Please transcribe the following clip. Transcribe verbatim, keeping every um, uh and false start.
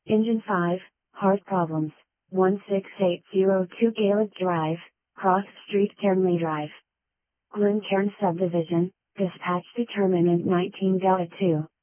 Engine five, Heart Problems, one six eight zero two Gaelic Drive, Cross Street Cairnley Drive. Glencairn Subdivision, Dispatch Determinant nineteen Delta two.